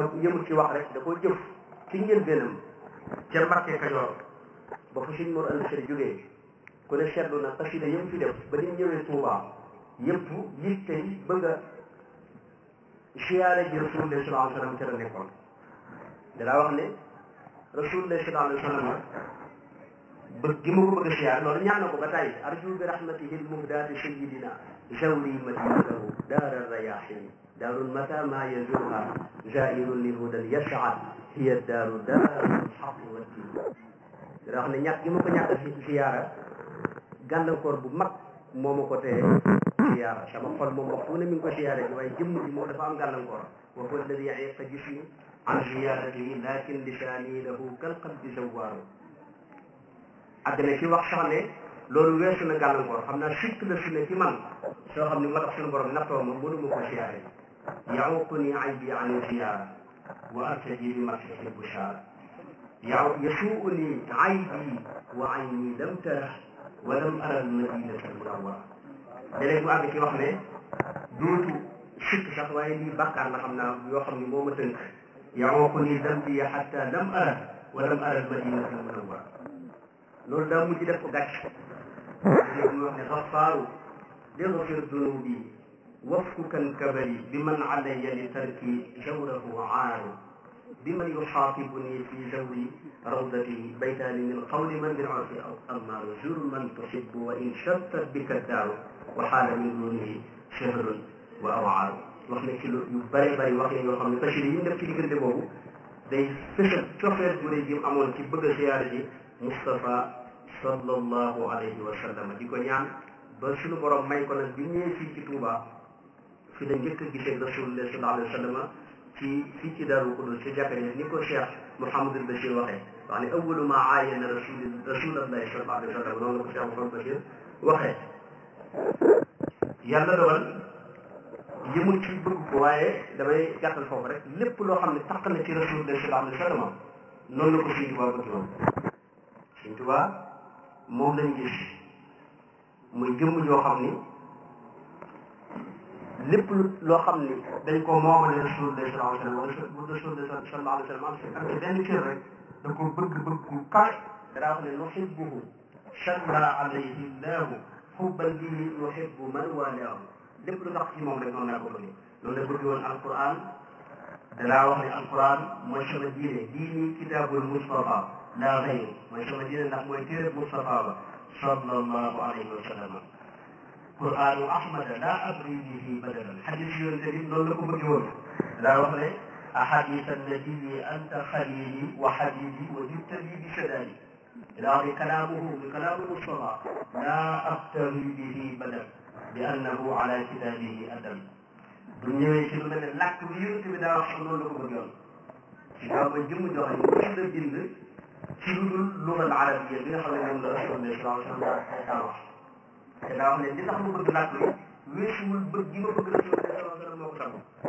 yëmul ci wax rek da koo jëf ci njëlbeenam ca Mbàkke Kajoor ba fa Sëñ Mor Anta Sali jógee ku ne seetlu na xasida yëm fi def ba ni ñëwee Tuubaa yëpp yitte yi bëgg a siyaare ji Rasulullah sallallahu alayhi wa sallam ca la nekkoon danaa wax ne Rasulullah sallallahu alayhi wa sallam bëgg gi ma ko bëgg a siyaare loolu ñaan na ko ba tey arju bi rahmatihi l-muhdaati sayyidina zawli madinatahu daara rayahin daarul mata ma yazurha zairun li hudan yas'ad hiya daaru daarul haqqi wa din danaa wax ne ñàkk gi ma ko ñàkk a siyaara gàllankoor bu mag moo ma ko tee siyaara sama xol moom waxtu ne mi ngi ko siyaare ji waaye jëmm ji moom dafa am gàllankoor wa huwa alladi ya'iqa jismi an ziyaratihi lakin lisaani lahu kal qalbi zawaaru àgg na ci wax sax ne loolu weesu na gàllankoor xam naa sikk la su ne ci man soo xam ne moo tax suñu borom nattoo ma mënuma ko siyaare yaququni aybi an ziyaara wa artaji bi masihi bushara yasuuni aybi wa ayni lam tara wa lam ara al-madinata al-munawwara léeg-léeg mu àgg ci wax ne dootu sikk sax waaye lii bàkkaar la xam naa yoo xam ne moo ma tënk yaququni dambi hatta lam ara wa lam ara al-madinata al-munawwara loolu daa mujj def ko gàcc léegi mu wax ne xafaaru yaxfir dunubi wafkukan kabari bi man alayya li tarki jawrahu aaru bi man yuxaatibuni fi zawri rawdati baytaani min qawli man bil urfi ammaaru zur man tuhibbu wa in shattat bika daaru wa xaala min dunihi shahrun wa awaaru wax ne ci lu yu bëri bëri wax ne yoo xam ne tachir yi ñu def ci diggante boobu day fësal cofeer bu rëy ji mu amoon ci bëgg a siyaare ji Mustafa sallallahu alayhi wa sallam di ko ñaan ba suñu borom may ko nag bi ñëwee fii ci Touba fi la njëkk a gisee Rasulullah sallallahu alayhi wa sallam fii ci Daaru Xudoos ci jàkka ni ko Cheikh Mouhamadul Bachir waxee wax ne awwalu ma aayana Rasulullah sallallahu alayhi wa sallam noonu la ko Cheikh Mouhamadul Bachir waxee yàlla dogal yëmul ci bëgg ko waaye damay gàttal foofu rek lépp loo xam ne taq na ci Rasulullah sallallahu alayhi wa sallam noonu la ko Sëñ Tuubaa bëgg woon Sëñ Tuubaa moom lañ gis muy jëmm joo xam ni lépp loo xam ni dañ ko moomale Rasulullah sallallahu alayhi wa sallam wala Rasulullah sallallahu alayhi wa sallam am ci benn cër rek da ko bëgg ku kawe danaa wax ne nuhibbuhu salla alayhi llahu hubban bihi nuhibbu man walaahu lépp lu tax ci moom rek noonu laa ko bëgg loolu la bëgg woon alquran danaa wax ne alquran mooy sama diine diini kitaabul Mustafa laa xayru mooy sama diine ndax mooy téere Mustafa ba sallallahu alayhi wa sallam qur'aanu ahmada laa abri bihi badalan xadis yoon tamit loolu la ko bëgg woon daa wax ne ahadis annabii anta xalili wa habibi wa jibtali bi sadali daa wax ne kalaamu Mustafa laa abtari bihi badal bi annahu ala kitaabihi adal bu ñëwee ci lu mel ne làkk bi yonent bi daa wax loolu la ko bëgg yoon ci kaw ba jëmm joxe ñu la bind ci lu dul lugal arabiyya bi nga xam ne moom la Rasulullah sallallahu alayhi wa sallam daan wax te daa wax ne li tax mu bëgg làkk bi weesuwul bëgg gi ma bëgg Rasulullah sallallahu alayhi wa sallam moo ko tax